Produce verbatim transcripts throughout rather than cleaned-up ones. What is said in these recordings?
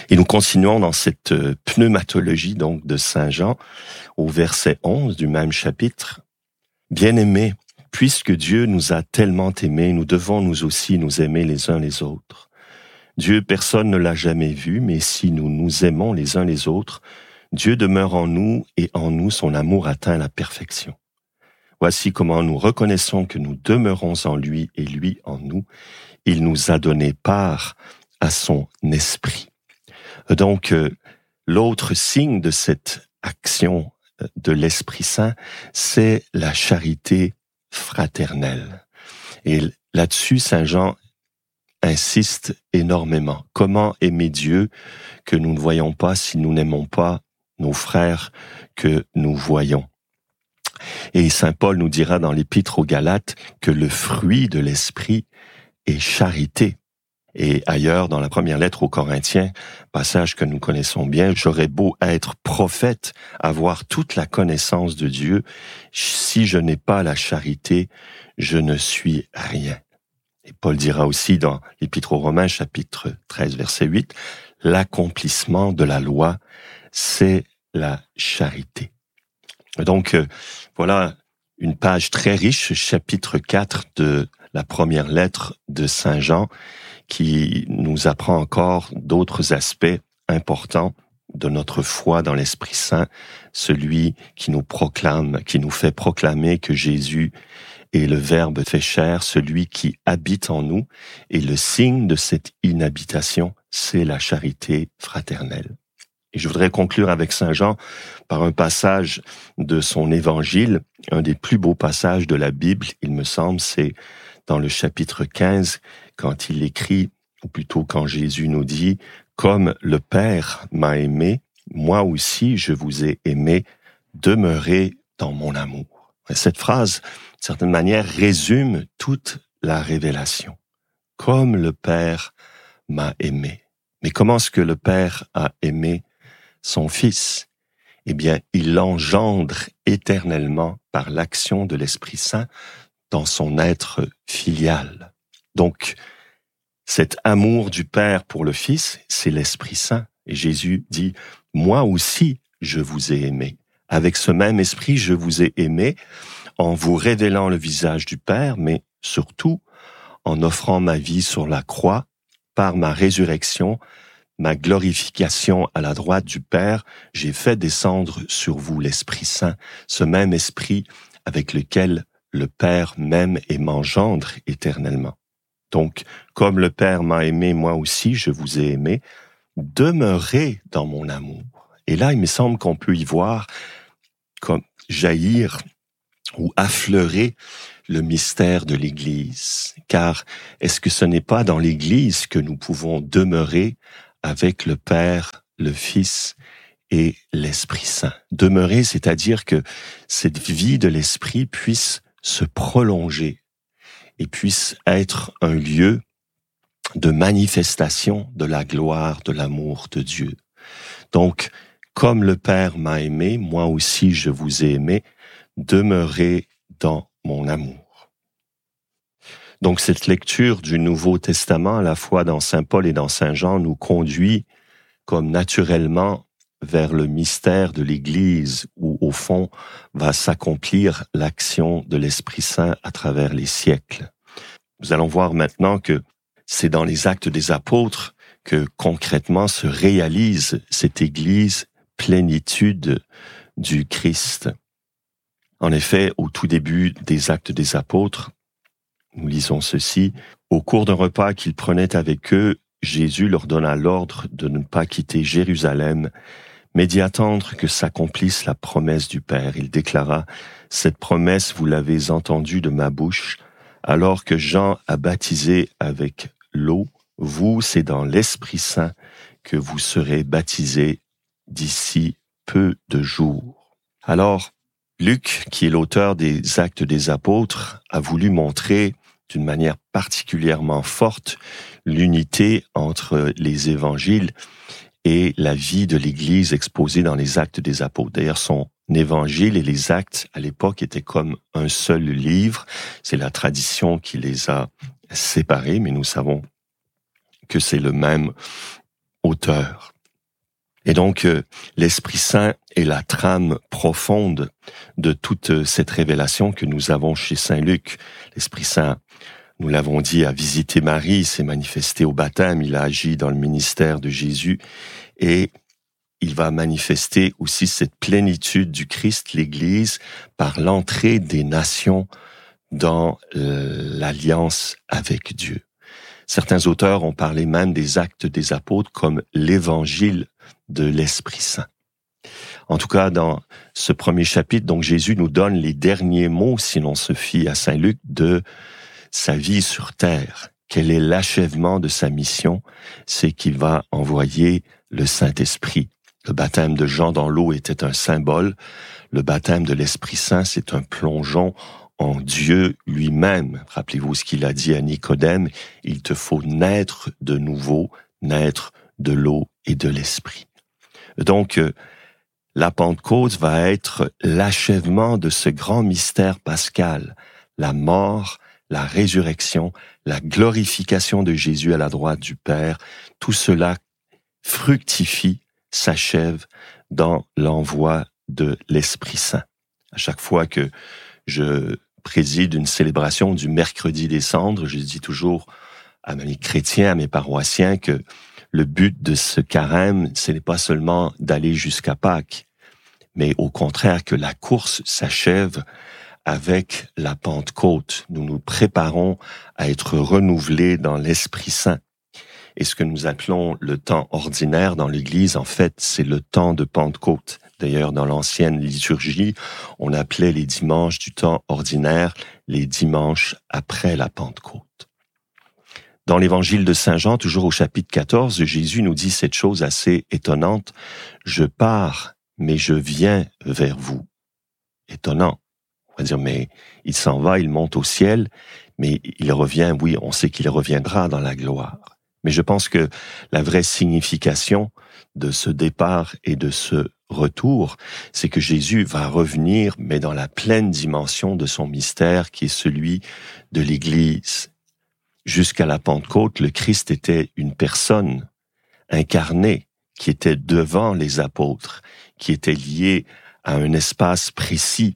Et nous continuons dans cette pneumatologie donc de Saint Jean au verset onze du même chapitre. Bien-aimés, puisque Dieu nous a tellement aimés, nous devons nous aussi nous aimer les uns les autres. Dieu, personne ne l'a jamais vu, mais si nous nous aimons les uns les autres, Dieu demeure en nous et en nous son amour atteint la perfection. Voici comment nous reconnaissons que nous demeurons en lui et lui en nous. Il nous a donné part à son esprit. Donc, euh, l'autre signe de cette action de l'Esprit Saint, c'est la charité fraternelle. Et là-dessus, Saint Jean insiste énormément. Comment aimer Dieu que nous ne voyons pas si nous n'aimons pas nos frères que nous voyons? Et Saint Paul nous dira dans l'Épître aux Galates que le fruit de l'Esprit est charité. Et ailleurs, dans la première lettre aux Corinthiens, passage que nous connaissons bien, « J'aurais beau être prophète, avoir toute la connaissance de Dieu, si je n'ai pas la charité, je ne suis rien. » Et Paul dira aussi dans l'Épître aux Romains, chapitre treize, verset huit, « L'accomplissement de la loi, c'est la charité. » Donc, euh, voilà une page très riche, chapitre quatre de la première lettre de Saint Jean, qui nous apprend encore d'autres aspects importants de notre foi dans l'Esprit Saint, celui qui nous proclame, qui nous fait proclamer que Jésus est le Verbe fait chair, celui qui habite en nous, et le signe de cette inhabitation, c'est la charité fraternelle. Et je voudrais conclure avec Saint Jean par un passage de son évangile, un des plus beaux passages de la Bible, il me semble, c'est dans le chapitre quinze, quand il écrit, ou plutôt quand Jésus nous dit « Comme le Père m'a aimé, moi aussi je vous ai aimé, demeurez dans mon amour. » Cette phrase, d'une certaine manière, résume toute la révélation. « Comme le Père m'a aimé. » Mais comment est-ce que le Père a aimé son Fils? Eh bien, il l'engendre éternellement par l'action de l'Esprit Saint dans son être filial. Donc, cet amour du Père pour le Fils, c'est l'Esprit Saint. Et Jésus dit, « Moi aussi, je vous ai aimé. Avec ce même esprit, je vous ai aimé en vous révélant le visage du Père, mais surtout en offrant ma vie sur la croix par ma résurrection, ma glorification à la droite du Père, j'ai fait descendre sur vous l'Esprit Saint, ce même esprit avec lequel le Père m'aime et m'engendre éternellement. Donc, comme le Père m'a aimé, moi aussi, je vous ai aimé, demeurez dans mon amour. » Et là, il me semble qu'on peut y voir comme jaillir ou affleurer le mystère de l'Église. Car est-ce que ce n'est pas dans l'Église que nous pouvons demeurer avec le Père, le Fils et l'Esprit Saint? Demeurer, c'est-à-dire que cette vie de l'Esprit puisse se prolonger et puisse être un lieu de manifestation de la gloire, de l'amour de Dieu. Donc, comme le Père m'a aimé, moi aussi je vous ai aimé, demeurez dans mon amour. Donc, cette lecture du Nouveau Testament, à la fois dans Saint Paul et dans Saint Jean, nous conduit comme naturellement vers le mystère de l'Église, où au fond va s'accomplir l'action de l'Esprit Saint à travers les siècles. Nous allons voir maintenant que c'est dans les Actes des Apôtres que concrètement se réalise cette Église plénitude du Christ. En effet, au tout début des Actes des Apôtres, nous lisons ceci, « Au cours d'un repas qu'ils prenaient avec eux, Jésus leur donna l'ordre de ne pas quitter Jérusalem, mais d'y attendre que s'accomplisse la promesse du Père. Il déclara, « Cette promesse, vous l'avez entendue de ma bouche, alors que Jean a baptisé avec l'eau, vous, c'est dans l'Esprit Saint que vous serez baptisés d'ici peu de jours. » Alors, Luc, qui est l'auteur des Actes des Apôtres, a voulu montrer d'une manière particulièrement forte l'unité entre les évangiles et la vie de l'Église exposée dans les Actes des Apôtres. D'ailleurs, son évangile et les Actes, à l'époque, étaient comme un seul livre. C'est la tradition qui les a séparés, mais nous savons que c'est le même auteur. Et donc, euh, l'Esprit Saint est la trame profonde de toute cette révélation que nous avons chez Saint Luc. L'Esprit Saint, nous l'avons dit, a visité Marie, s'est manifesté au baptême, il a agi dans le ministère de Jésus et il va manifester aussi cette plénitude du Christ, l'Église, par l'entrée des nations dans l'alliance avec Dieu. Certains auteurs ont parlé même des actes des apôtres comme l'évangile de l'Esprit Saint. En tout cas, dans ce premier chapitre, donc Jésus nous donne les derniers mots, si l'on se fie à Saint Luc, de sa vie sur terre. Quel est l'achèvement de sa mission? C'est qu'il va envoyer le Saint-Esprit. Le baptême de Jean dans l'eau était un symbole. Le baptême de l'Esprit Saint, c'est un plongeon en Dieu lui-même. Rappelez-vous ce qu'il a dit à Nicodème, il te faut naître de nouveau, naître de l'eau et de l'Esprit. Donc, la Pentecôte va être l'achèvement de ce grand mystère pascal, la mort, la résurrection, la glorification de Jésus à la droite du Père. Tout cela fructifie, s'achève dans l'envoi de l'Esprit Saint. À chaque fois que je préside une célébration du mercredi des cendres, je dis toujours à mes chrétiens, à mes paroissiens que le but de ce carême, ce n'est pas seulement d'aller jusqu'à Pâques, mais au contraire que la course s'achève avec la Pentecôte. Nous nous préparons à être renouvelés dans l'Esprit Saint. Et ce que nous appelons le temps ordinaire dans l'Église, en fait, c'est le temps de Pentecôte. D'ailleurs, dans l'ancienne liturgie, on appelait les dimanches du temps ordinaire les dimanches après la Pentecôte. Dans l'évangile de Saint Jean, toujours au chapitre quatorze, Jésus nous dit cette chose assez étonnante. « Je pars, mais je viens vers vous. » Étonnant. On va dire, mais il s'en va, il monte au ciel, mais il revient, oui, on sait qu'il reviendra dans la gloire. Mais je pense que la vraie signification de ce départ et de ce retour, c'est que Jésus va revenir, mais dans la pleine dimension de son mystère, qui est celui de l'Église. Jusqu'à la Pentecôte, le Christ était une personne incarnée, qui était devant les apôtres, qui était liée à un espace précis,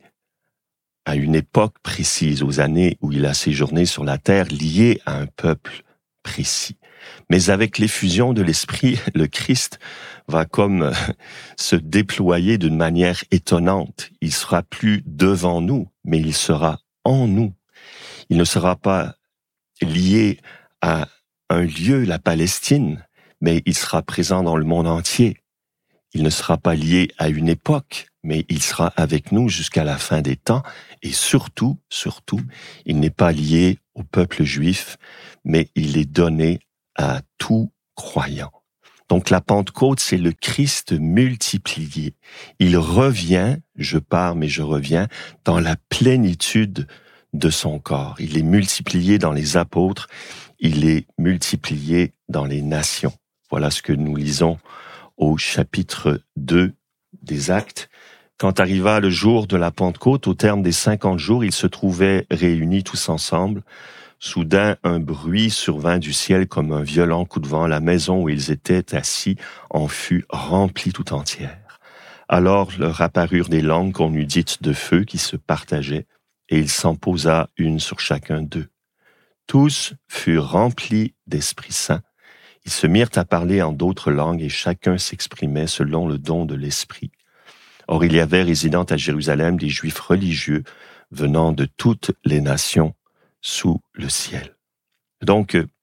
à une époque précise, aux années où il a séjourné sur la terre, lié à un peuple précis. Mais avec l'effusion de l'Esprit, le Christ va comme se déployer d'une manière étonnante. Il sera plus devant nous, mais il sera en nous. Il ne sera pas lié à un lieu, la Palestine, mais il sera présent dans le monde entier. Il ne sera pas lié à une époque, mais il sera avec nous jusqu'à la fin des temps. Et surtout, surtout, il n'est pas lié au peuple juif, mais il est donné à tout croyant. Donc la Pentecôte, c'est le Christ multiplié. Il revient, je pars mais je reviens, dans la plénitude de son corps. Il est multiplié dans les apôtres, il est multiplié dans les nations. Voilà ce que nous lisons au chapitre deux des Actes. Quand arriva le jour de la Pentecôte, au terme des cinquante jours, ils se trouvaient réunis tous ensemble. Soudain, un bruit survint du ciel comme un violent coup de vent. La maison où ils étaient assis en fut remplie tout entière. Alors leur apparurent des langues qu'on eût dites de feu qui se partageaient, et il s'en posa une sur chacun d'eux. Tous furent remplis d'Esprit Saint. Ils se mirent à parler en d'autres langues et chacun s'exprimait selon le don de l'Esprit. Or il y avait résidant à Jérusalem des Juifs religieux venant de toutes les nations sous le ciel. Donc, euh,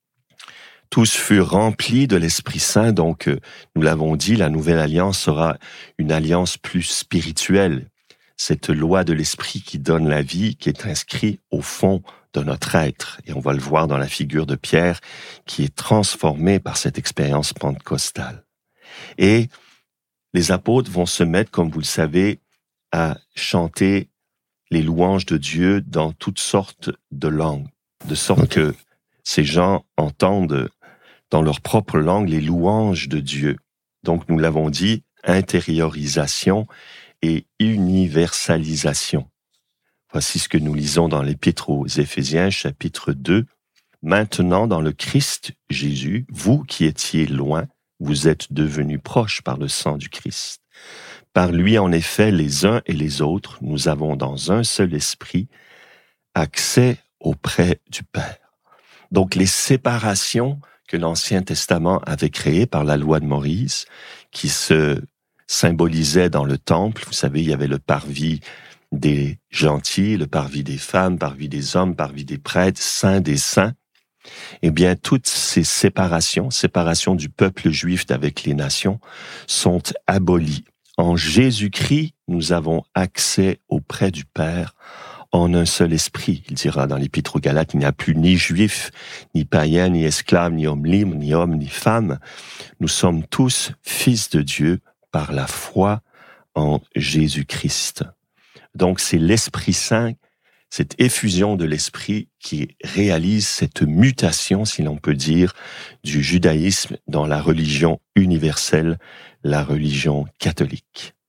tous furent remplis de l'Esprit Saint. Donc, euh, nous l'avons dit, la nouvelle alliance sera une alliance plus spirituelle. Cette loi de l'Esprit qui donne la vie, qui est inscrite au fond de notre être. Et on va le voir dans la figure de Pierre, qui est transformé par cette expérience pentecostale. Et les apôtres vont se mettre, comme vous le savez, à chanter les louanges de Dieu dans toutes sortes de langues, de sorte okay. que ces gens entendent dans leur propre langue les louanges de Dieu. Donc, nous l'avons dit, intériorisation et universalisation. Voici ce que nous lisons dans l'Épître aux Éphésiens, chapitre deux. « Maintenant, dans le Christ Jésus, vous qui étiez loin, vous êtes devenus proches par le sang du Christ. Par lui, en effet, les uns et les autres, nous avons dans un seul esprit accès auprès du Père. Donc les séparations que l'Ancien Testament avait créées par la loi de Moïse, qui se symbolisaient dans le temple, vous savez, il y avait le parvis des gentils, le parvis des femmes, parvis des hommes, parvis des prêtres, saints des saints. Eh bien, toutes ces séparations, séparation du peuple juif avec les nations, sont abolies. En Jésus-Christ, nous avons accès auprès du Père en un seul esprit. Il dira dans l'Épître aux Galates, il n'y a plus ni juif, ni païen, ni esclave, ni homme libre, ni homme, ni femme. Nous sommes tous fils de Dieu par la foi en Jésus-Christ. Donc, c'est l'Esprit Saint, cette effusion de l'Esprit qui réalise cette mutation, si l'on peut dire, du judaïsme dans la religion universelle, la religion catholique.